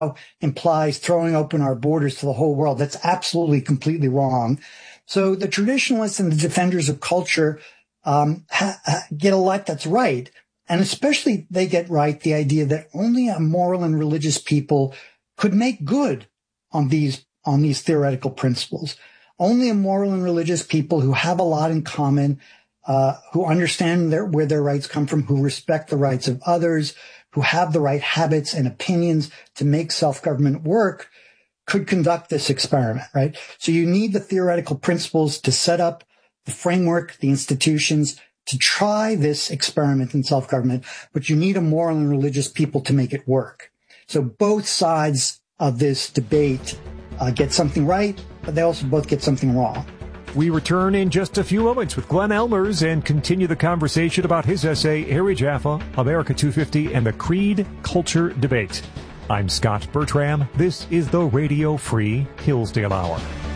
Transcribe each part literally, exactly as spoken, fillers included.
implies throwing open our borders to the whole world. That's absolutely completely wrong. So the traditionalists and the defenders of culture um, ha- ha- get a lot that's right. And especially they get right the idea that only a moral and religious people could make good on these on these theoretical principles. Only a moral and religious people who have a lot in common, uh, who understand their, where their rights come from, who respect the rights of others, who have the right habits and opinions to make self-government work, could conduct this experiment, right? So you need the theoretical principles to set up the framework, the institutions, to try this experiment in self-government, but you need a moral and religious people to make it work. So both sides of this debate uh, get something right, but they also both get something wrong. We return in just a few moments with Glenn Elmers and continue the conversation about his essay, Harry Jaffa, America two fifty, and the Creed Culture Debate. I'm Scott Bertram. This is the Radio Free Hillsdale Hour.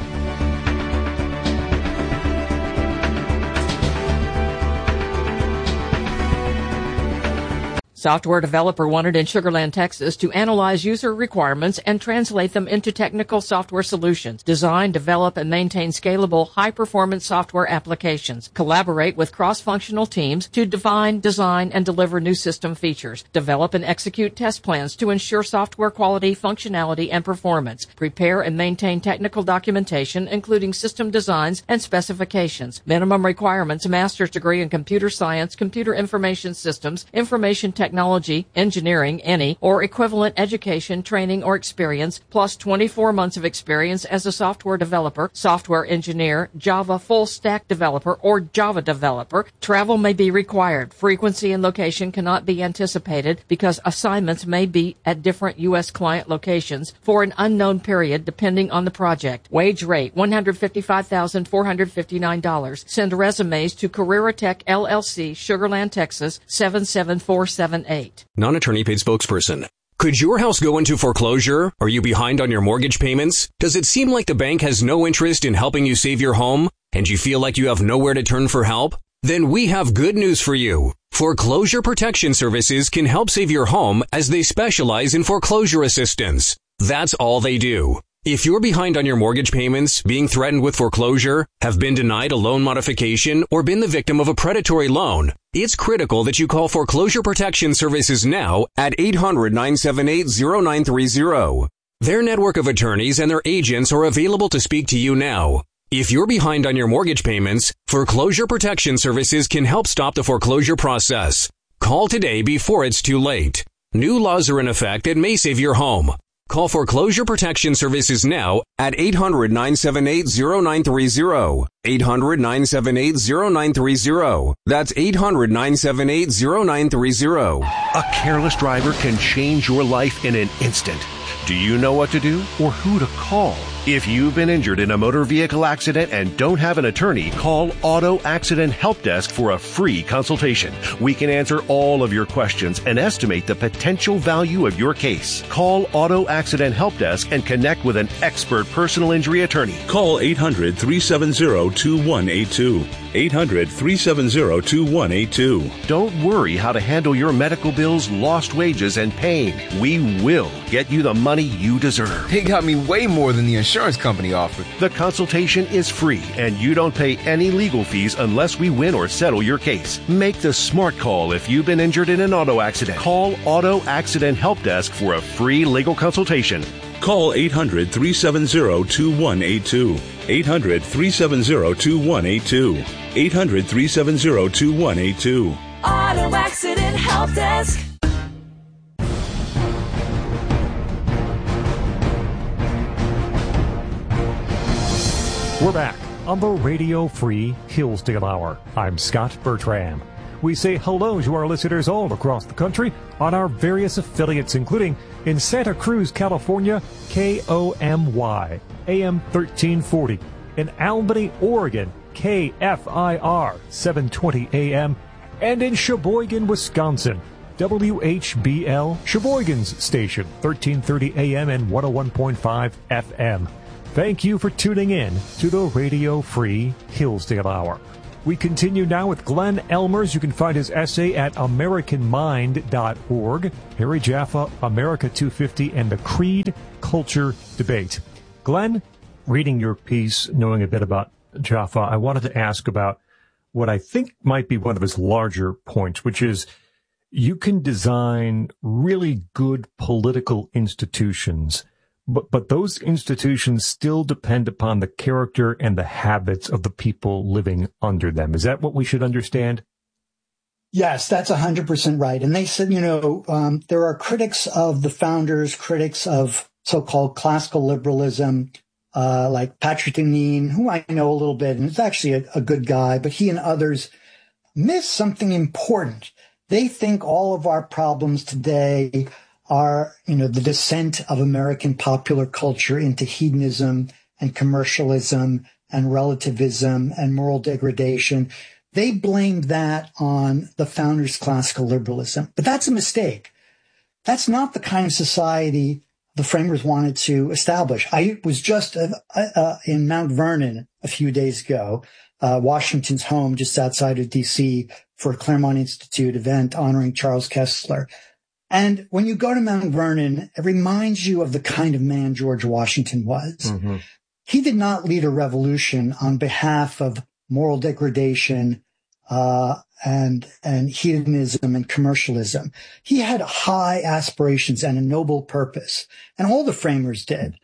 Software developer wanted in Sugar Land, Texas to analyze user requirements and translate them into technical software solutions. Design, develop, and maintain scalable, high-performance software applications. Collaborate with cross-functional teams to define, design, and deliver new system features. Develop and execute test plans to ensure software quality, functionality, and performance. Prepare and maintain technical documentation, including system designs and specifications. Minimum requirements: a master's degree in computer science, computer information systems, information technology, Technology, engineering, any, or equivalent education, training, or experience, plus twenty-four months of experience as a software developer, software engineer, Java full stack developer, or Java developer. Travel may be required. Frequency and location cannot be anticipated because assignments may be at different U S client locations for an unknown period depending on the project. Wage rate, one hundred fifty-five thousand four hundred fifty-nine dollars. Send resumes to Carrera Tech L L C, Sugar Land, Texas, seven seven four seven eight. Non-attorney paid spokesperson. Could your house go into foreclosure? Are you behind on your mortgage payments? Does it seem like the bank has no interest in helping you save your home? And you feel like you have nowhere to turn for help? Then we have good news for you. Foreclosure Protection Services can help save your home as they specialize in foreclosure assistance. That's all they do. If you're behind on your mortgage payments, being threatened with foreclosure, have been denied a loan modification, or been the victim of a predatory loan, it's critical that you call Foreclosure Protection Services now at eight hundred, nine seven eight, zero nine three zero. Their network of attorneys and their agents are available to speak to you now. If you're behind on your mortgage payments, Foreclosure Protection Services can help stop the foreclosure process. Call today before it's too late. New laws are in effect that may save your home. Call Foreclosure Protection Services now at eight hundred, nine seven eight, zero nine three zero. eight hundred, nine seven eight, zero nine three zero. That's eight hundred, nine seven eight, zero nine three zero. A careless driver can change your life in an instant. Do you know what to do or who to call? If you've been injured in a motor vehicle accident and don't have an attorney, call Auto Accident Help Desk for a free consultation. We can answer all of your questions and estimate the potential value of your case. Call Auto Accident Help Desk and connect with an expert personal injury attorney. Call eight hundred, three seven zero, two one eight two. eight hundred, three seven zero, two one eight two. Don't worry how to handle your medical bills, lost wages, and pain. We will get you the money you deserve. They got me way more than the insurance company offered. The consultation is free, and you don't pay any legal fees unless we win or settle your case. Make the smart call if you've been injured in an auto accident. Call Auto Accident Help Desk for a free legal consultation. Call eight hundred, three seven zero, two one eight two. eight hundred, three seven zero, two one eight two. eight hundred, three seven zero, two one eight two. Auto Accident Help Desk. We're back on the Radio Free Hillsdale Hour. I'm Scott Bertram. We say hello to our listeners all across the country on our various affiliates, including in Santa Cruz, California, K O M Y, A M thirteen forty. In Albany, Oregon, K F I R, seven twenty A M. And in Sheboygan, Wisconsin, W H B L, Sheboygan's station, thirteen thirty A M and one oh one point five F M. Thank you for tuning in to the Radio Free Hillsdale Hour. We continue now with Glenn Elmers. You can find his essay at American Mind dot org. Harry Jaffa, America two fifty, and the Creed Culture Debate. Glenn, reading your piece, knowing a bit about Jaffa, I wanted to ask about what I think might be one of his larger points, which is you can design really good political institutions, but, but those institutions still depend upon the character and the habits of the people living under them. Is that what we should understand? Yes, that's one hundred percent right. And they said, you know, um, there are critics of the founders, critics of so-called classical liberalism, uh, like Patrick Deneen, who I know a little bit, and is actually a, a good guy, but he and others miss something important. They think all of our problems today are, you know, the descent of American popular culture into hedonism and commercialism and relativism and moral degradation. They blamed that on the founders' classical liberalism. But that's a mistake. That's not the kind of society the framers wanted to establish. I was just uh, uh, in Mount Vernon a few days ago, uh, Washington's home just outside of D C, for a Claremont Institute event honoring Charles Kessler. And when you go to Mount Vernon, it reminds you of the kind of man George Washington was. Mm-hmm. He did not lead a revolution on behalf of moral degradation, uh, and, and hedonism and commercialism. He had high aspirations and a noble purpose, and all the framers did.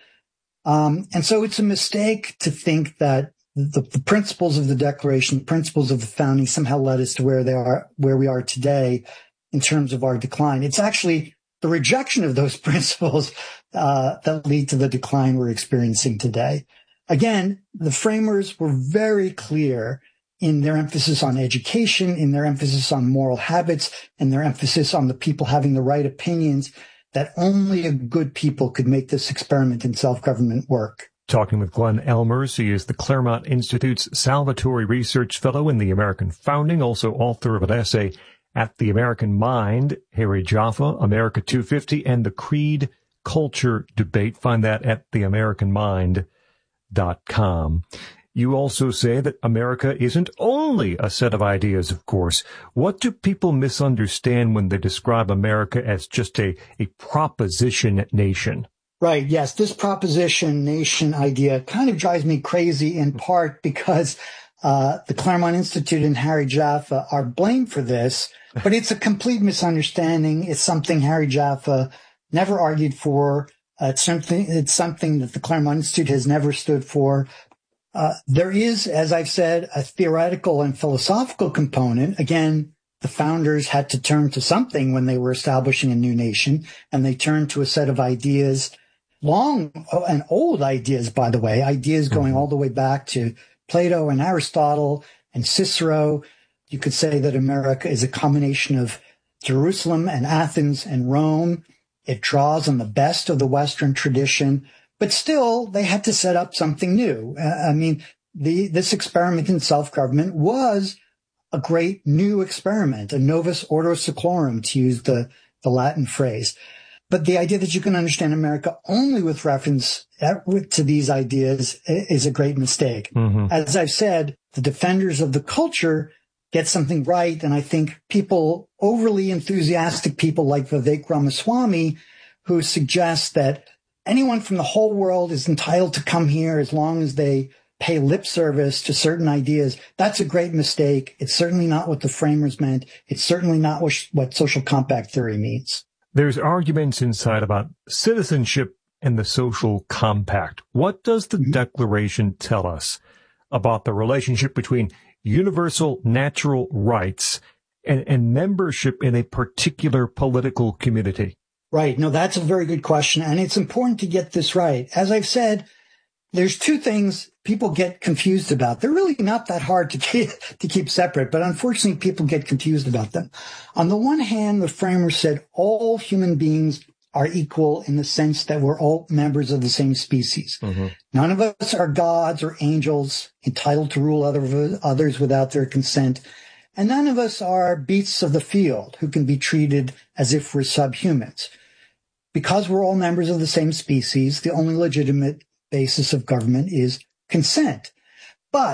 Um, and so it's a mistake to think that the, the principles of the Declaration, the principles of the founding somehow led us to where they are, where we are today in terms of our decline. It's actually the rejection of those principles, uh, that lead to the decline we're experiencing today. Again, the framers were very clear in their emphasis on education, in their emphasis on moral habits, and their emphasis on the people having the right opinions, that only a good people could make this experiment in self-government work. Talking with Glenn Elmers. He is the Claremont Institute's Salvatori Research Fellow in the American Founding, also author of an essay at The American Mind, Harry Jaffa, America two fifty, and the Creed Culture Debate. Find that at the american mind dot com. You also say that America isn't only a set of ideas, of course. What do people misunderstand when they describe America as just a, a proposition nation? Right. Yes. This proposition nation idea kind of drives me crazy, in part because uh the Claremont Institute and Harry Jaffa are blamed for this, but it's a complete misunderstanding. It's something Harry Jaffa never argued for. Uh, it's something, it's something that the Claremont Institute has never stood for. Uh, there is, as I've said, a theoretical and philosophical component. Again, the founders had to turn to something when they were establishing a new nation, and they turned to a set of ideas, long and old ideas, by the way, ideas going all the way back to Plato and Aristotle and Cicero. You could say that America is a combination of Jerusalem and Athens and Rome. It draws on the best of the Western tradition, but still they had to set up something new. Uh, I mean, the, this experiment in self-government was a great new experiment, a novus ordo seclorum, to use the, the Latin phrase. But the idea that you can understand America only with reference to these ideas is a great mistake. Mm-hmm. As I've said, the defenders of the culture get something right. And I think people, overly enthusiastic people like Vivek Ramaswamy, who suggest that anyone from the whole world is entitled to come here as long as they pay lip service to certain ideas, that's a great mistake. It's certainly not what the framers meant. It's certainly not what, what social compact theory means. There's arguments inside about citizenship and the social compact. What does the mm-hmm. Declaration tell us about the relationship between universal natural rights and, and membership in a particular political community? Right. No, that's a very good question. And it's important to get this right. As I've said, there's two things people get confused about. They're really not that hard to keep, to keep separate, but unfortunately people get confused about them. On the one hand, the framers said all human beings are equal in the sense that we're all members of the same species. Mm-hmm. None of us are gods or angels entitled to rule other, others without their consent. And none of us are beasts of the field who can be treated as if we're subhumans. Because we're all members of the same species, the only legitimate basis of government is consent. But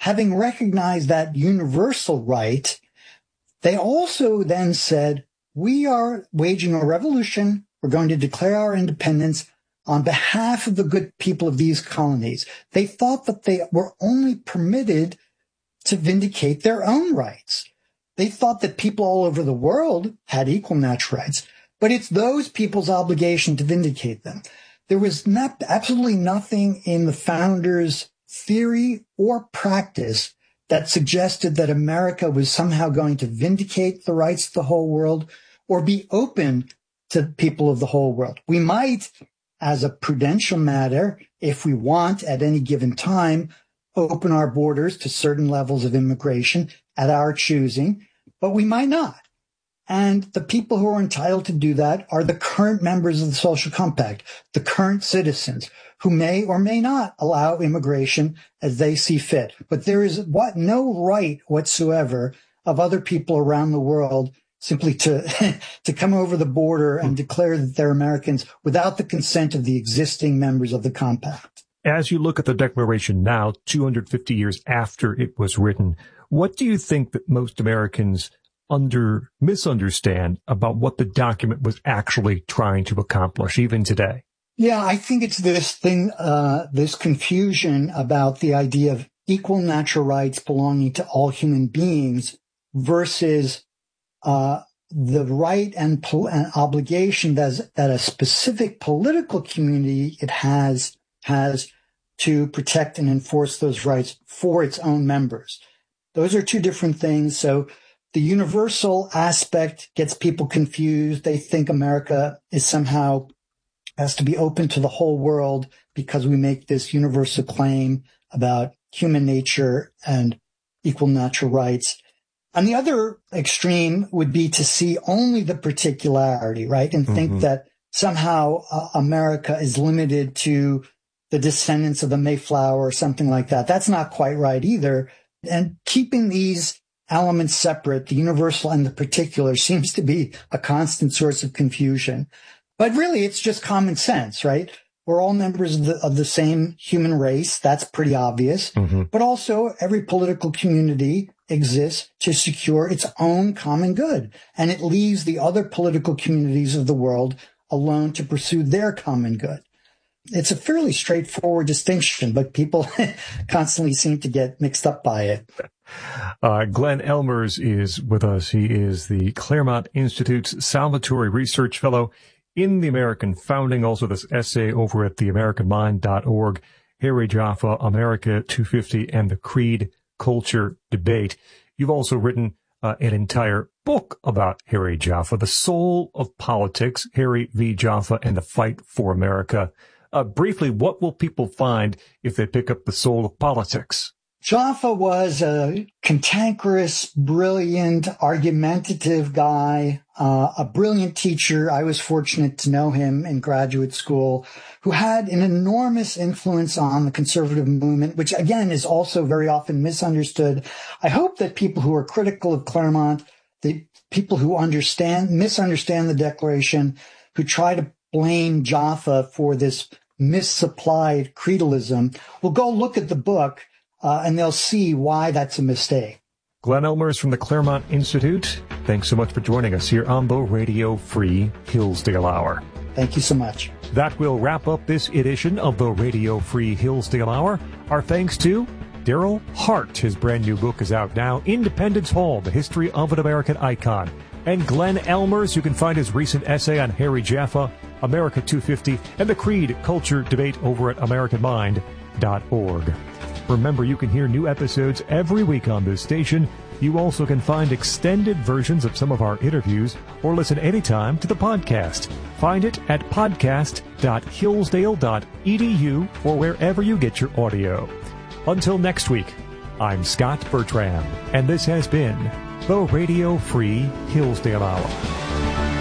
having recognized that universal right, they also then said, we are waging a revolution. We're going to declare our independence on behalf of the good people of these colonies. They thought that they were only permitted to vindicate their own rights. They thought that people all over the world had equal natural rights, but it's those people's obligation to vindicate them. There was not, absolutely nothing in the founders' theory or practice that suggested that America was somehow going to vindicate the rights of the whole world or be open to people of the whole world. We might, as a prudential matter, if we want at any given time, open our borders to certain levels of immigration at our choosing, but we might not. And the people who are entitled to do that are the current members of the social compact, the current citizens who may or may not allow immigration as they see fit. But there is what no right whatsoever of other people around the world simply to to come over the border and declare that they're Americans without the consent of the existing members of the compact. As you look at the Declaration now, two hundred fifty years after it was written, what do you think that most Americans under misunderstand about what the document was actually trying to accomplish, even today? Yeah, I think it's this thing, uh, this confusion about the idea of equal natural rights belonging to all human beings versus uh the right and, pol- and obligation that, that a specific political community it has has to protect and enforce those rights for its own members. Those are two different things. So the universal aspect gets people confused. They think America is somehow has to be open to the whole world because we make this universal claim about human nature and equal natural rights. On the other extreme would be to see only the particularity, right? And mm-hmm. think that somehow uh, America is limited to the descendants of the Mayflower or something like that. That's not quite right either. And keeping these elements separate, the universal and the particular, seems to be a constant source of confusion. But really, it's just common sense, right? We're all members of the, of the same human race. That's pretty obvious. Mm-hmm. But also, every political community exists to secure its own common good. And it leaves the other political communities of the world alone to pursue their common good. It's a fairly straightforward distinction, but people constantly seem to get mixed up by it. Uh, Glenn Elmers is with us. He is the Claremont Institute's Salvatore Research Fellow in the American Founding. Also this essay over at the american mind dot org, Harry Jaffa, America two fifty, and the Creed Culture Debate. You've also written uh, an entire book about Harry Jaffa, The Soul of Politics, Harry V. Jaffa and the Fight for America. Uh, briefly, what will people find if they pick up The Soul of Politics? Jaffa was a cantankerous, brilliant, argumentative guy, uh, a brilliant teacher. I was fortunate to know him in graduate school, who had an enormous influence on the conservative movement, which again is also very often misunderstood. I hope that people who are critical of Claremont, the people who understand, misunderstand the Declaration, who try to blame Jaffa for this misapplied creedalism, will go look at the book. Uh, and they'll see why that's a mistake. Glenn Elmers from the Claremont Institute, thanks so much for joining us here on the Radio Free Hillsdale Hour. Thank you so much. That will wrap up this edition of the Radio Free Hillsdale Hour. Our thanks to Daryl Hart. His brand new book is out now, Independence Hall, The History of an American Icon. And Glenn Elmers, you can find his recent essay on Harry Jaffa, America two fifty, and the Creed Culture Debate over at american mind dot org. Remember, you can hear new episodes every week on this station. You also can find extended versions of some of our interviews or listen anytime to the podcast. Find it at podcast dot hillsdale dot e d u or wherever you get your audio. Until next week, I'm Scott Bertram, and this has been the Radio Free Hillsdale Hour.